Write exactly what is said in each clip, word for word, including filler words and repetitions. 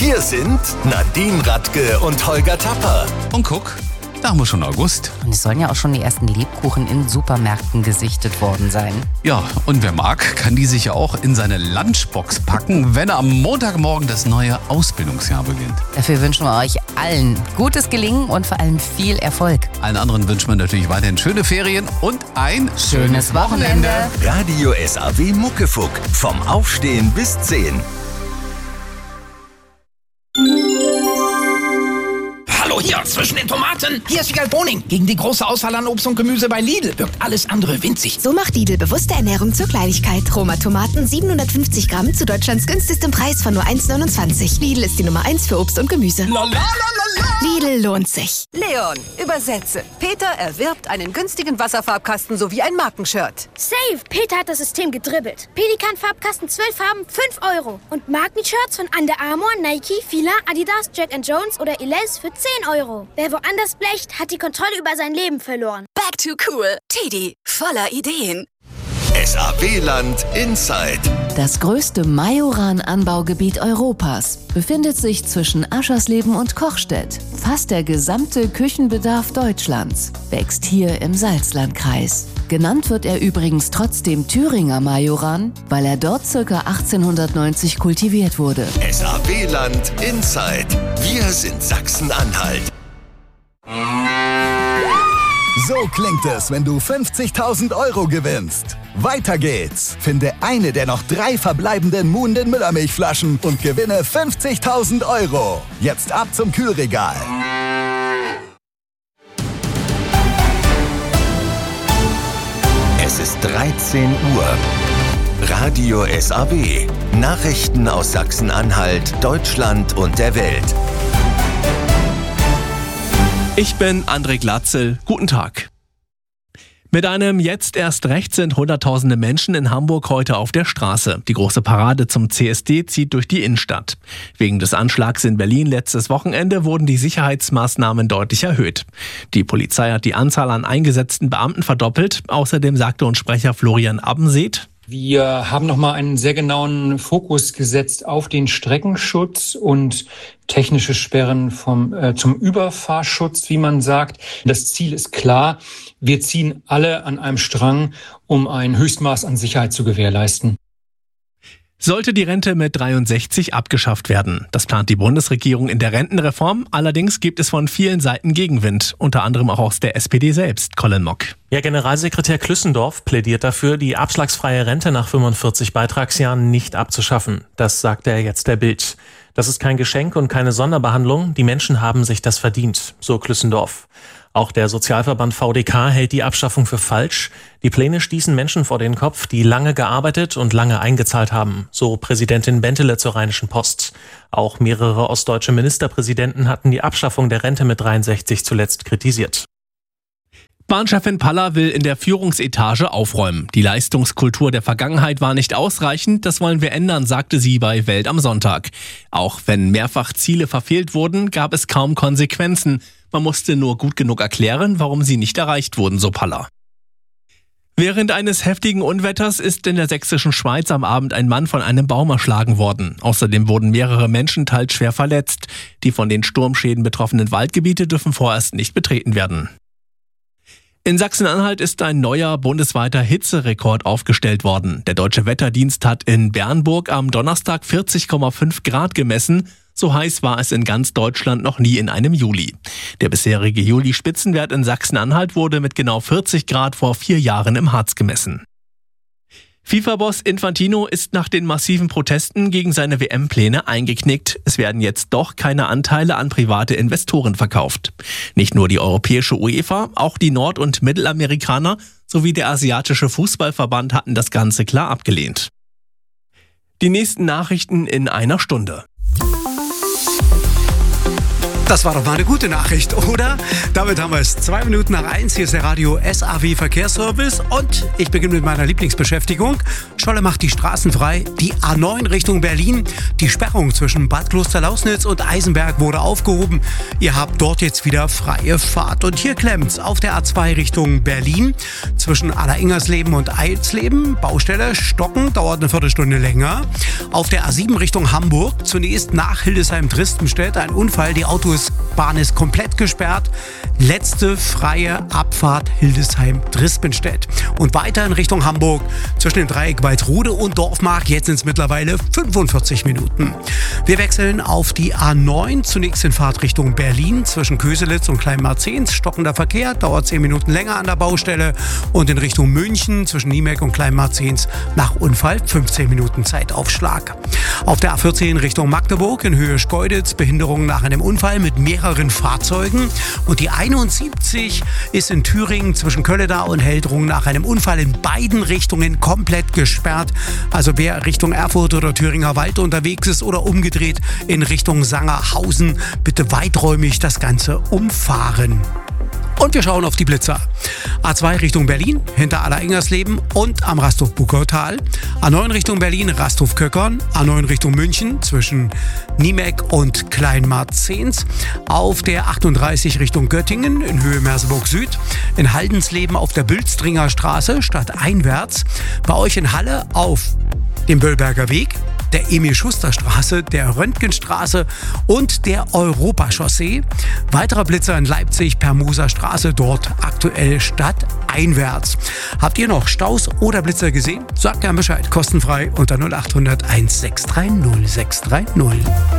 Hier sind Nadine Radke und Holger Tapper. Und guck, da haben wir schon August. Und es sollen ja auch schon die ersten Lebkuchen in Supermärkten gesichtet worden sein. Ja, und wer mag, kann die sich ja auch in seine Lunchbox packen, wenn er am Montagmorgen das neue Ausbildungsjahr beginnt. Dafür wünschen wir euch allen gutes Gelingen und vor allem viel Erfolg. Allen anderen wünschen wir natürlich weiterhin schöne Ferien und ein schönes Wochenende. Radio S A W Muckefuck. Vom Aufstehen bis zehn. Hallo hier, zwischen den Tomaten. Hier ist Wiegald Boning. Gegen die große Auswahl an Obst und Gemüse bei Lidl wirkt alles andere winzig. So macht Lidl bewusste Ernährung zur Kleinigkeit. Roma Tomaten siebenhundertfünfzig Gramm zu Deutschlands günstigstem Preis von nur eins neunundzwanzig. Lidl ist die Nummer eins für Obst und Gemüse. Lidl lohnt sich. Leon, übersetze. Peter erwirbt einen günstigen Wasserfarbkasten sowie ein Markenshirt. Safe! Peter hat das System gedribbelt. Pelikan-Farbkasten zwölf Farben, fünf Euro. Und Markenshirts von Under Armour, Nike, Fila, Adidas, Jack and Jones oder Elize für zehn Euro. Wer woanders blecht, hat die Kontrolle über sein Leben verloren. Back to cool. Teddy, voller Ideen. S A W-Land Inside. Das größte Majoran-Anbaugebiet Europas befindet sich zwischen Aschersleben und Kochstedt. Fast der gesamte Küchenbedarf Deutschlands wächst hier im Salzlandkreis. Genannt wird er übrigens trotzdem Thüringer Majoran, weil er dort ca. achtzehnhundertneunzig kultiviert wurde. S A W-Land Inside. Wir sind Sachsen-Anhalt. So klingt es, wenn du fünfzigtausend Euro gewinnst. Weiter geht's. Finde eine der noch drei verbleibenden Muhnden Müllermilchflaschen und gewinne fünfzigtausend Euro. Jetzt ab zum Kühlregal. Es ist dreizehn Uhr. Radio S A W. Nachrichten aus Sachsen-Anhalt, Deutschland und der Welt. Ich bin André Glatzel. Guten Tag. Mit einem Jetzt erst recht sind hunderttausende Menschen in Hamburg heute auf der Straße. Die große Parade zum C S D zieht durch die Innenstadt. Wegen des Anschlags in Berlin letztes Wochenende wurden die Sicherheitsmaßnahmen deutlich erhöht. Die Polizei hat die Anzahl an eingesetzten Beamten verdoppelt. Außerdem sagte uns Sprecher Florian Abbenseet: Wir haben nochmal einen sehr genauen Fokus gesetzt auf den Streckenschutz und technische Sperren vom, äh, zum Überfahrschutz, wie man sagt. Das Ziel ist klar. Wir ziehen alle an einem Strang, um ein Höchstmaß an Sicherheit zu gewährleisten. Sollte die Rente mit dreiundsechzig abgeschafft werden. Das plant die Bundesregierung in der Rentenreform. Allerdings gibt es von vielen Seiten Gegenwind, unter anderem auch aus der S P D selbst. Colin Mock. Ja, Generalsekretär Klüssendorf plädiert dafür, die abschlagsfreie Rente nach fünfundvierzig Beitragsjahren nicht abzuschaffen. Das sagte er jetzt der Bild. Das ist kein Geschenk und keine Sonderbehandlung. Die Menschen haben sich das verdient, so Klüssendorf. Auch der Sozialverband V D K hält die Abschaffung für falsch. Die Pläne stießen Menschen vor den Kopf, die lange gearbeitet und lange eingezahlt haben, so Präsidentin Bentele zur Rheinischen Post. Auch mehrere ostdeutsche Ministerpräsidenten hatten die Abschaffung der Rente mit dreiundsechzig zuletzt kritisiert. Bahnchefin Paller will in der Führungsetage aufräumen. Die Leistungskultur der Vergangenheit war nicht ausreichend, das wollen wir ändern, sagte sie bei Welt am Sonntag. Auch wenn mehrfach Ziele verfehlt wurden, gab es kaum Konsequenzen. Man musste nur gut genug erklären, warum sie nicht erreicht wurden, so Paller. Während eines heftigen Unwetters ist in der sächsischen Schweiz am Abend ein Mann von einem Baum erschlagen worden. Außerdem wurden mehrere Menschen teils schwer verletzt. Die von den Sturmschäden betroffenen Waldgebiete dürfen vorerst nicht betreten werden. In Sachsen-Anhalt ist ein neuer bundesweiter Hitzerekord aufgestellt worden. Der Deutsche Wetterdienst hat in Bernburg am Donnerstag vierzig Komma fünf Grad gemessen. So heiß war es in ganz Deutschland noch nie in einem Juli. Der bisherige Juli-Spitzenwert in Sachsen-Anhalt wurde mit genau vierzig Grad vor vier Jahren im Harz gemessen. FIFA-Boss Infantino ist nach den massiven Protesten gegen seine W M-Pläne eingeknickt. Es werden jetzt doch keine Anteile an private Investoren verkauft. Nicht nur die europäische UEFA, auch die Nord- und Mittelamerikaner sowie der asiatische Fußballverband hatten das Ganze klar abgelehnt. Die nächsten Nachrichten in einer Stunde. Das war doch mal eine gute Nachricht, oder? Damit haben wir es. Zwei Minuten nach eins. Hier ist der Radio S A W Verkehrsservice und ich beginne mit meiner Lieblingsbeschäftigung. Scholle macht die Straßen frei. Die A neun Richtung Berlin. Die Sperrung zwischen Bad Klosterlausnitz und Eisenberg wurde aufgehoben. Ihr habt dort jetzt wieder freie Fahrt. Und hier klemmt's auf der A zwei Richtung Berlin. Zwischen Alleringers-Leben und Eilsleben. Baustelle stocken, dauert eine Viertelstunde länger. Auf der A sieben Richtung Hamburg. Zunächst nach Hildesheim-Tristenstedt. Ein Unfall. Die Auto Bahn ist komplett gesperrt. Letzte freie Abfahrt Hildesheim-Trispenstedt. Und weiter in Richtung Hamburg zwischen dem Dreieck Waldrode und Dorfmark. Jetzt sind es mittlerweile fünfundvierzig Minuten. Wir wechseln auf die A neun. Zunächst in Fahrtrichtung Berlin zwischen Köselitz und Kleinmarzens. Stockender Verkehr, dauert zehn Minuten länger an der Baustelle. Und in Richtung München zwischen Niemek und Kleinmarzens nach Unfall fünfzehn Minuten Zeitaufschlag. Auf der A vierzehn Richtung Magdeburg in Höhe Schkeuditz. Behinderung nach einem Unfall mit mehreren Fahrzeugen. Und die einundsiebzig ist in Thüringen zwischen Kölledau und Heldrung nach einem Unfall in beiden Richtungen komplett gesperrt. Also wer Richtung Erfurt oder Thüringer Wald unterwegs ist oder umgedreht in Richtung Sangerhausen, bitte weiträumig das Ganze umfahren. Und wir schauen auf die Blitzer. A zwei Richtung Berlin, hinter Alleringers-Leben und am Rasthof-Buckautal. A neun Richtung Berlin, Rasthof-Köckern. A neun Richtung München zwischen Niemek und Kleinmarzens. Auf der achtunddreißig Richtung Göttingen in Höhe Merseburg Süd. In Haldensleben auf der Bülstringer Straße stadteinwärts. Bei euch in Halle auf dem Böllberger Weg, der Emil-Schuster-Straße, der Röntgenstraße und der Europachaussee. Weiterer Blitzer in Leipzig, Permoser Straße, dort aktuell stadteinwärts. Habt ihr noch Staus oder Blitzer gesehen? Sagt gerne Bescheid, kostenfrei unter null acht hundert eins sechs drei null sechs drei null.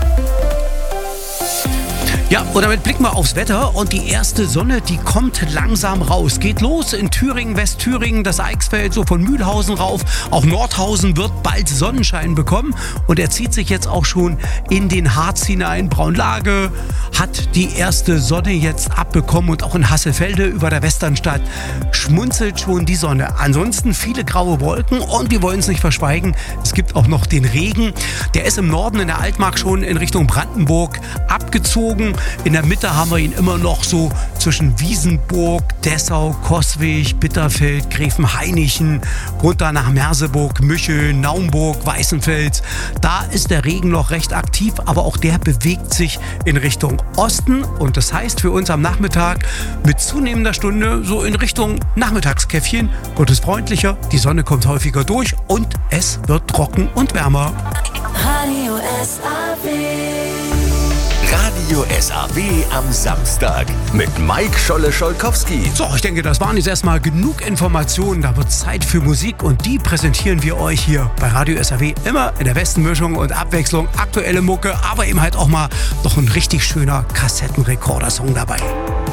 Ja, und damit blicken wir aufs Wetter und die erste Sonne, die kommt langsam raus. Geht los in Thüringen, Westthüringen, das Eichsfeld, so von Mühlhausen rauf. Auch Nordhausen wird bald Sonnenschein bekommen und er zieht sich jetzt auch schon in den Harz hinein. Braunlage hat die erste Sonne jetzt abbekommen und auch in Hasselfelde über der Westernstadt schmunzelt schon die Sonne. Ansonsten viele graue Wolken und wir wollen es nicht verschweigen, es gibt auch noch den Regen. Der ist im Norden in der Altmark schon in Richtung Brandenburg abgezogen. In der Mitte haben wir ihn immer noch so zwischen Wiesenburg, Dessau, Coswig, Bitterfeld, Gräfenhainichen, runter nach Merseburg, Müchel, Naumburg, Weißenfels. Da ist der Regen noch recht aktiv, aber auch der bewegt sich in Richtung Osten. Und das heißt für uns am Nachmittag mit zunehmender Stunde so in Richtung Nachmittagskäffchen wird es freundlicher, die Sonne kommt häufiger durch und es wird trocken und wärmer. Radio S A W. Radio S A W am Samstag mit Mike Scholle-Scholkowski. So, ich denke, das waren jetzt erstmal genug Informationen. Da wird Zeit für Musik und die präsentieren wir euch hier bei Radio S A W immer in der besten Mischung und Abwechslung. Aktuelle Mucke, aber eben halt auch mal noch ein richtig schöner Kassettenrekorder-Song dabei.